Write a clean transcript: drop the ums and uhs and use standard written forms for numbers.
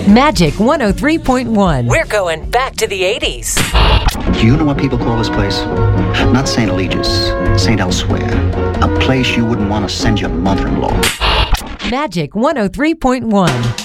Magic 103.1. We're going back to the 80s. Do you know what people call this place? Not St. Eligius, St. Elsewhere. A place you wouldn't want to send your mother-in-law. Magic 103.1.